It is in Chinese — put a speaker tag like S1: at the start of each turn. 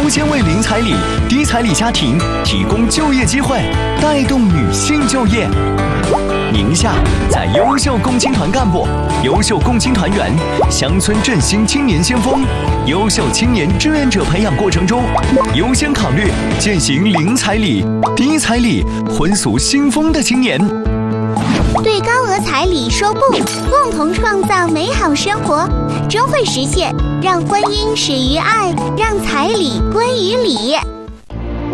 S1: 优先为零彩礼、低彩礼家庭提供就业机会，带动女性就业。宁夏在优秀共青团干部、优秀共青团员、乡村振兴青年先锋、优秀青年志愿者培养过程中，优先考虑践行零彩礼、低彩礼、婚俗新风的青年。
S2: 对高额彩礼说不，共同创造美好生活，终会实现让婚姻始于爱，让彩礼归于礼。